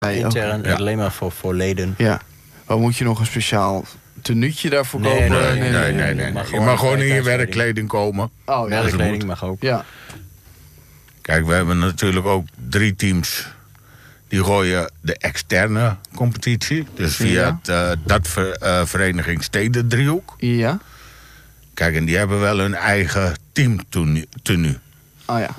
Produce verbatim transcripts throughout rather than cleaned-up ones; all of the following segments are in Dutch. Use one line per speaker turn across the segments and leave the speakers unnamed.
Intern,
okay. ja.
alleen maar voor, voor leden.
Ja. Maar moet je nog een speciaal tenuutje daarvoor
nee,
kopen?
Nee,
nee,
nee, nee.
nee,
nee,
nee,
nee.
nee.
Je mag gewoon in je werkkleding komen.
Oh, ja.
Werkkleding mag ook.
Ja.
Kijk, we hebben natuurlijk ook drie teams die gooien de externe competitie. Dus via
ja.
het uh, dat ver, uh, vereniging Steden Driehoek.
Ja.
Kijk, en die hebben wel hun eigen teamtenu.
Oh ja.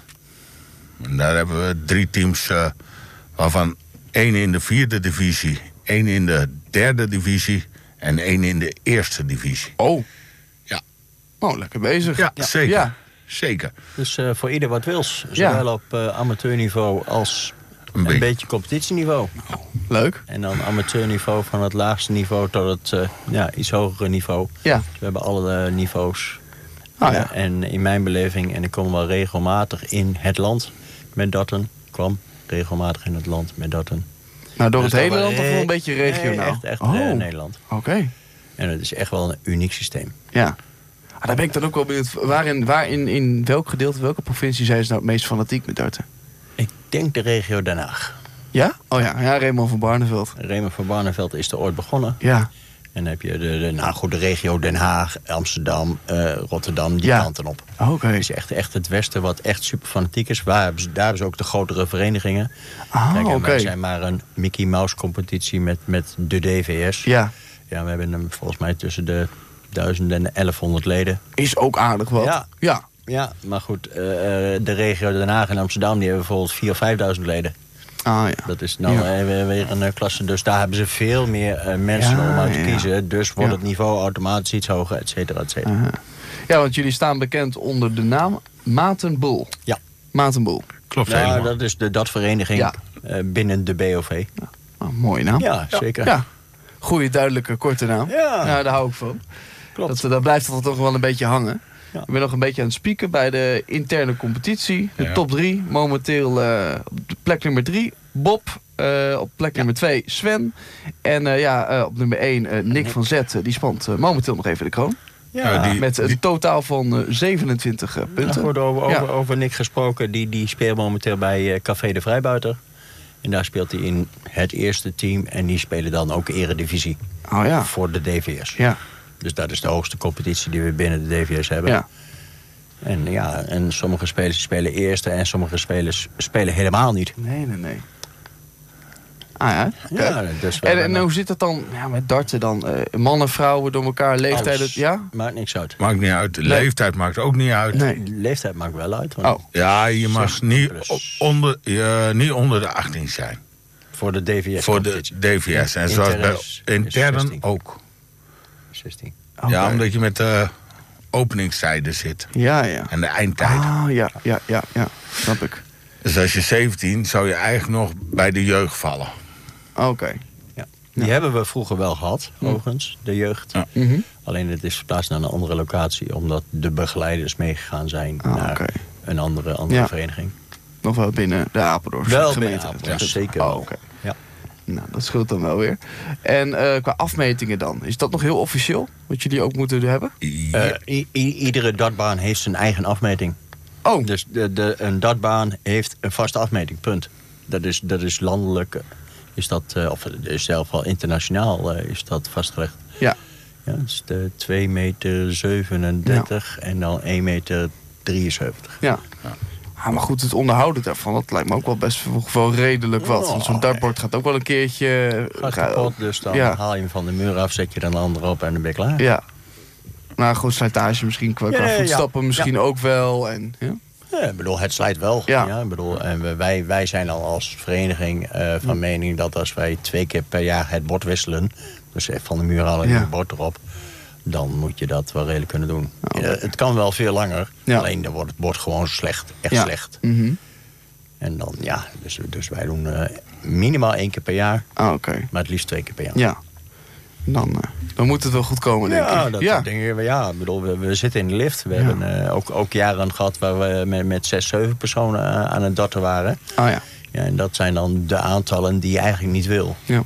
En daar hebben we drie teams, uh, waarvan één in de vierde divisie, één in de derde divisie en één in de eerste divisie.
Oh.
Ja.
Oh, lekker bezig.
Ja, ja. zeker.
Ja.
Zeker.
Dus uh, voor ieder wat wils. Zowel ja. op uh, amateurniveau als een, een beetje. beetje competitieniveau.
Oh, leuk.
En dan amateurniveau van het laagste niveau tot het uh, ja, iets hogere niveau.
Ja.
Dus we hebben alle uh, niveaus.
Oh, ja.
uh, en in mijn beleving, en ik kom wel regelmatig in het land met datten. kwam regelmatig in het land met datten.
Nou, door
dus
het hele land
re-
of wel een beetje regionaal?
Nee, echt, echt
oh.
uh, Nederland.
Oké. Okay.
En het is echt wel een uniek systeem.
Ja. Ah, daar ben ik dan ook wel benieuwd. Waar, in, waar in, in welk gedeelte, welke provincie zijn ze nou het meest fanatiek met darten?
Ik denk de regio Den Haag.
Ja? Oh ja, ja Raymond van Barneveld.
Raymond van Barneveld is er ooit begonnen.
Ja.
En dan heb je de, de, nou goed, de regio Den Haag, Amsterdam, uh, Rotterdam, die
ja.
kanten op.
Oké. Okay.
Het is echt, echt het westen wat echt super fanatiek is. Waar hebben ze, daar hebben ze ook de grotere verenigingen.
Ah,
Kijk,
oké.
wij zijn maar een Mickey Mouse competitie met, met de D V S.
Ja.
Ja, we hebben hem volgens mij tussen de duizend en elfhonderd leden.
Is ook aardig wat.
Ja.
Ja.
Ja, maar goed, uh, de regio Den Haag en Amsterdam, die hebben bijvoorbeeld vierduizend of vijfduizend leden.
Ah ja.
Dat is nou
ja.
weer, weer een uh, klasse. Dus daar hebben ze veel meer uh, mensen ja, om uit te ja. kiezen. Dus wordt
ja.
het niveau automatisch iets hoger, et cetera, et cetera.
Uh-huh. Ja, want jullie staan bekend onder de naam Matenboel.
Ja.
Matenboel.
Klopt
nou,
helemaal.
Dat is de datvereniging ja. uh, binnen de B O V.
Ja. Oh, mooie naam.
Ja, zeker.
Ja. Goeie, duidelijke, korte naam.
Ja.
ja daar hou ik van.
Klopt.
Dat, dat blijft altijd toch wel een beetje hangen.
Ja.
Ik ben nog een beetje aan het spieken bij de interne competitie. De
ja.
top drie. Momenteel uh, op plek nummer drie. Bob. Uh, op plek ja. nummer twee Sven. En uh, ja, uh, op nummer één uh, Nick van Zet. Uh, die spant uh, momenteel nog even de kroon.
Ja,
ja, die, met een die... totaal van uh, zevenentwintig uh, punten.
Er wordt over,
ja.
over, over Nick gesproken. Die, die speelt momenteel bij uh, Café de Vrijbuiter. En daar speelt hij in het eerste team. En die spelen dan ook eredivisie.
Oh ja.
Voor de D V S.
Ja.
Dus dat is de hoogste competitie die we binnen de D V S hebben.
Ja.
En ja, en sommige spelers spelen eerste en sommige spelers spelen helemaal niet.
Nee, nee, nee. Ah ja.
ja dus
en, en hoe zit dat dan ja, met darten dan? Uh, mannen, vrouwen door elkaar, leeftijden? Ja?
Maakt niks uit.
Maakt niet uit. De leeftijd nee. maakt ook niet uit.
Nee.
De leeftijd maakt wel uit. Want
oh. Ja, je mag niet onder, uh, niet onder de achttien zijn.
Voor de D V S.
Voor de D V S. En zoals bij intern ook.
zestien.
Okay. Ja, omdat je met de openingstijden zit.
Ja, ja.
En de eindtijden.
Ah, ja, ja, ja, ja. Snap ik.
Dus als je zeventien, zou je eigenlijk nog bij de jeugd vallen.
Oké. Okay.
Ja. Die ja. hebben we vroeger wel gehad, overigens, de jeugd.
Ja. Mm-hmm.
Alleen het is verplaatst naar een andere locatie, omdat de begeleiders meegegaan zijn ah, naar okay. een andere, andere ja. vereniging.
Nog wel binnen de Apeldoorn
Wel
gemeente.
binnen Apeldoorn, ja. zeker
oh,
wel.
Okay.
Ja.
Nou, dat scheelt dan wel weer. En uh, qua afmetingen dan, is dat nog heel officieel? Wat jullie ook moeten hebben?
Uh, i- i- iedere dartbaan heeft zijn eigen afmeting.
Oh.
Dus de, de, een dartbaan heeft een vaste afmeting, punt. Dat is, dat is landelijk, is dat, uh, of is zelfs wel internationaal uh, is dat vastgelegd.
Ja.
Ja, dat is de twee meter zevenendertig ja. en dan één meter drieënzeventig.
Ja. ja. Ah, maar goed, het onderhouden daarvan, dat lijkt me ook wel best wel redelijk wat. Want zo'n dartbord gaat ook wel een keertje...
Gaat kapot, dus dan ja. haal je hem van de muur af, zet je er een ander op en dan ben je klaar.
Ja. Nou, gewoon slijtage misschien, qua, qua ja, voetstappen ja. misschien ja. ook wel. En, ja.
Ja, ik bedoel, het slijt wel.
Ja.
Ja, ik bedoel, en wij, wij zijn al als vereniging uh, van ja. mening dat als wij twee keer per jaar het bord wisselen... dus van de muur halen en ja. het bord erop... dan moet je dat wel redelijk kunnen doen. Oh, okay. uh, het kan wel veel langer, ja. alleen dan wordt het bord gewoon slecht. Echt ja. slecht.
Mm-hmm.
En dan, ja, dus, dus wij doen uh, minimaal één keer per jaar.
Oh, okay.
Maar het liefst twee keer per jaar.
Ja. Dan, uh, dan moet het wel goed komen, denk
ja,
ik.
Dat,
ja,
dat denk ik. Ja, ik bedoel, we, we zitten in de lift. We ja. hebben uh, ook, ook jaren gehad waar we met, met zes, zeven personen uh, aan het darten waren.
Oh ja.
Ja, en dat zijn dan de aantallen die je eigenlijk niet wil.
Ja.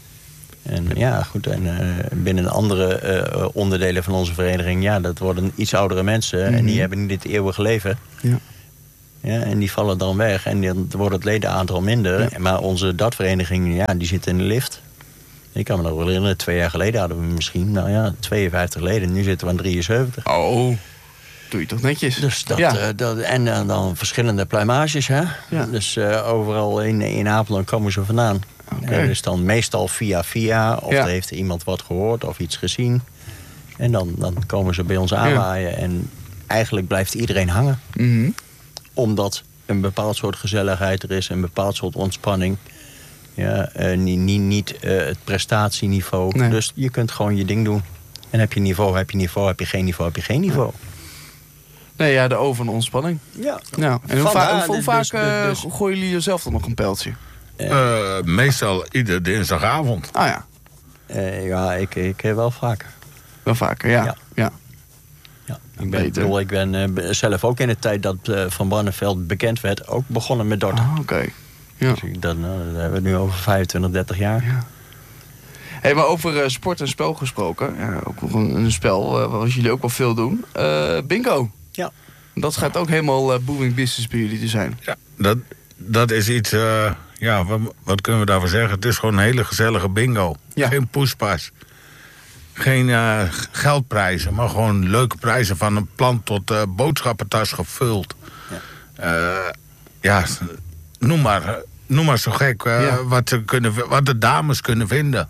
En ja, goed. En uh, binnen andere uh, onderdelen van onze vereniging... ja, dat worden iets oudere mensen... Mm-hmm. en die hebben niet het eeuwige leven.
Ja.
Ja, en die vallen dan weg. En dan wordt het ledenaantal minder. Ja. Maar onze dartvereniging, ja, die zit in de lift. Ik kan me nog wel herinneren, twee jaar geleden hadden we misschien... nou ja, tweeënvijftig leden. Nu zitten we aan drieënzeventig.
Oh, doe je toch netjes.
Dus dat,
ja.
uh, dat, en uh, dan verschillende pluimages, hè.
Ja.
Dus uh, overal in, in Apeldoorn komen ze vandaan.
Okay.
En dus dan meestal via via. Of
ja.
er heeft iemand wat gehoord of iets gezien. En dan, dan komen ze bij ons aanwaaien. Ja. En eigenlijk blijft iedereen hangen.
Mm-hmm.
Omdat een bepaald soort gezelligheid er is. Een bepaald soort ontspanning. Ja, uh, niet niet, niet uh, het prestatieniveau. Nee. Dus je kunt gewoon je ding doen. En heb je niveau, heb je niveau. Heb je geen niveau, heb je geen niveau.
Nee, ja, de over- en ontspanning.
Ja.
ja. En hoe, va- hoe
dus,
vaak
dus, dus, dus.
Uh, gooien jullie jezelf dan nog een pijltje?
Uh, meestal iedere dinsdagavond.
Ah ja.
Uh, ja, ik, ik wel vaker.
Wel vaker, ja.
ja.
ja.
ja. Ik ben, bedoel, ik ben uh, zelf ook in de tijd dat uh, Van Barneveld bekend werd... ook begonnen met darten.
Ah, oké. Okay. Ja.
Dus ik, dat, nou, dat hebben we nu over vijfentwintig, dertig jaar.
Ja. Hey, maar over uh, sport en spel gesproken. Ja, ook nog een, een spel uh, wat jullie ook wel veel doen. Uh, bingo.
Ja.
Dat gaat ook helemaal uh, booming business bij jullie te zijn.
Ja, dat, dat is iets... Uh, ja, wat, wat kunnen we daarvoor zeggen? Het is gewoon een hele gezellige bingo. Ja. Geen poespas. Geen uh, geldprijzen, maar gewoon leuke prijzen... van een plant tot uh, boodschappentas gevuld. Ja, uh, ja noem maar... Noem maar zo gek, uh, ja. wat, ze kunnen, wat de dames kunnen vinden.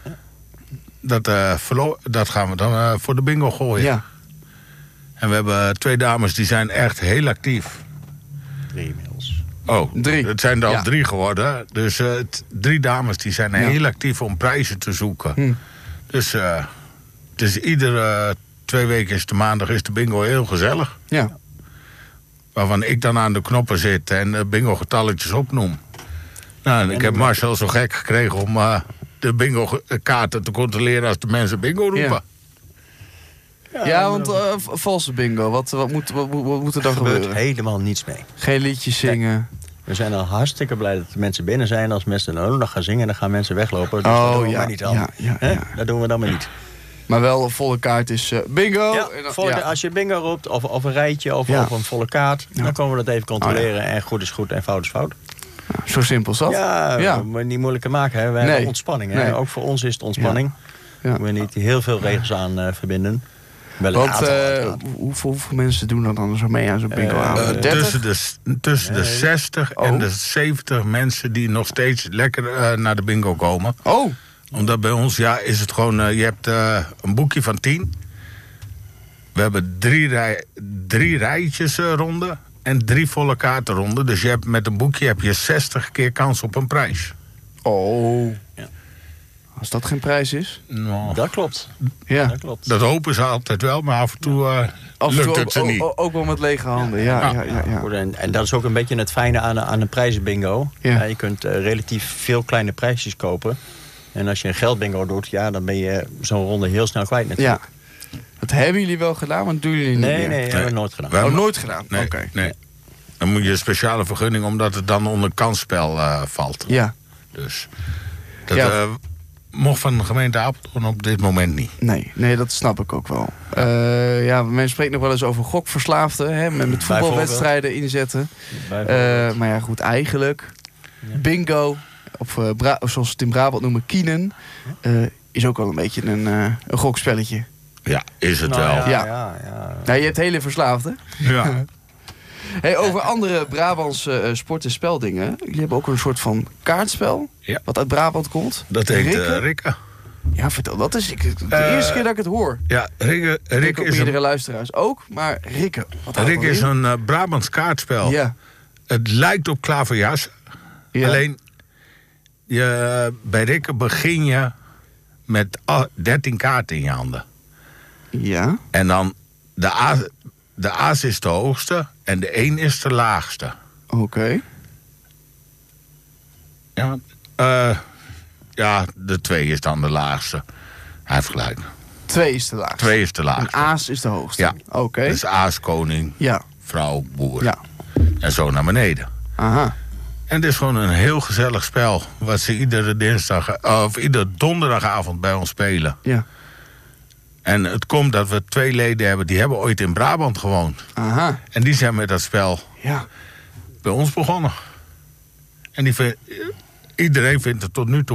Dat, uh, verlo- dat gaan we dan uh, voor de bingo gooien.
Ja.
En we hebben twee dames die zijn echt heel actief.
Drie inmiddels.
Oh,
drie.
Het zijn er al
ja.
drie geworden. Dus uh, t- drie dames die zijn ja. heel actief om prijzen te zoeken. Hm. Dus, uh, dus iedere twee weken is de maandag is de bingo heel gezellig.
Ja.
Waarvan ik dan aan de knoppen zit en uh, bingo getalletjes opnoem. Nou, en ik heb Marcel zo gek gekregen om uh, de bingo-kaarten te controleren als de mensen bingo roepen.
Ja, ja, ja want uh, valse bingo, wat, wat, moet, wat, wat moet er dan gebeuren?
Er gebeurt helemaal niets mee.
Geen liedjes zingen.
We zijn al hartstikke blij dat de mensen binnen zijn. Als mensen dan nog gaan zingen, dan gaan mensen weglopen. Dus
oh,
dat doen we
ja,
maar niet aan.
Ja, ja, ja.
Dat doen we dan maar niet.
Maar wel een volle kaart is uh, bingo.
Ja,
en dan,
voor
ja.
de, als je bingo roept, of, of een rijtje, of,
ja.
of een volle kaart...
Ja.
dan komen we dat even controleren.
Oh, ja.
En goed is goed en fout is fout.
Ja, zo simpel is dat.
Ja,
ja.
we moeten niet moeilijker maken. Hè. We
nee.
hebben ontspanning. Hè.
Nee.
Ook voor ons is het ontspanning.
Ja. Ja.
We moeten niet heel veel regels aan uh, verbinden. Wel een
Want
aantal,
uh,
aantal.
Hoeveel, hoeveel mensen doen er dan zo mee aan zo'n bingo?
Uh,
uh,
tussen de, tussen de zestig
oh.
en de zeventig mensen die nog steeds lekker uh, naar de bingo komen.
Oh.
Omdat bij ons, ja, is het gewoon... Uh, je hebt uh, een boekje van tien. We hebben drie, rij, drie rijtjes uh, ronden en drie volle kaartenronden. Dus je hebt, met een boekje heb je zestig keer kans op een prijs.
Oh.
Ja.
Als dat geen prijs is?
Nou, dat klopt.
Ja.
Dat klopt.
Dat hopen ze altijd wel, maar af en toe uh, af lukt
toe
het ze
ook,
niet.
Ook, ook wel met lege handen, ja. ja, ja, ja, ja.
Goed, en, en dat is ook een beetje het fijne aan, aan een prijzenbingo.
Ja.
Ja, je kunt uh, relatief veel kleine prijsjes kopen. En als je een geldbingo doet, ja, dan ben je zo'n ronde heel snel kwijt natuurlijk.
Ja. Dat hebben jullie wel gedaan, maar dat doen jullie niet
Nee,
meer?
nee, hebben we nooit gedaan.
We
Oh, nooit gedaan?
Nee,
Oké. Okay.
nee. Dan moet je een speciale vergunning, omdat het dan onder kansspel uh, valt.
Ja.
Dus dat
Ja.
uh, mocht van de gemeente Apeldoorn op dit moment niet.
Nee, nee, dat snap ik ook wel. Uh, ja, men spreekt nog wel eens over gokverslaafden, hè, met, met voetbalwedstrijden inzetten. Uh, maar ja, goed, eigenlijk ja. bingo, of uh, Bra- zoals we het in Brabant noemen, kienen, uh, is ook wel een beetje een, uh, een gokspelletje.
Ja, is het
nou,
wel.
Ja,
ja.
ja, ja.
Nou, je hebt hele verslaafden.
Ja.
Hey, over andere Brabantse uh, sport- en speldingen. Jullie hebben ook een soort van kaartspel.
Ja.
Wat uit Brabant komt.
Dat heet
Rikke.
uh, Rikke.
Ja, vertel. Dat is ik, de
Uh,
eerste keer dat ik het hoor.
Ja, Rikke,
Ik denk
Rikke
ook
is
meerdere
een,
luisteraars ook. Maar Rikke. Wat houdt
Rikke
dat
is
in?
een uh, Brabants kaartspel.
Ja.
Het lijkt op klaverjas.
Ja.
Alleen, je, bij Rikke begin je met dertien kaarten in je handen.
Ja.
En dan, de, A, de aas is de hoogste en de één is de laagste.
Oké. Okay.
Ja, uh, ja, de twee is dan de laagste. Hij heeft gelijk.
Twee is de laagste.
Twee is de laagste.
En aas is de hoogste.
Ja.
Oké. Okay.
Dus aas, koning,
ja.
vrouw, boer.
Ja.
En zo naar beneden.
Aha.
En het is gewoon een heel gezellig spel. Wat ze iedere dinsdag, of iedere donderdagavond bij ons spelen.
Ja.
En het komt dat we twee leden hebben, die hebben ooit in Brabant gewoond.
Aha.
En die zijn met dat spel
Ja.
bij ons begonnen. En die vind, iedereen vindt het tot nu toe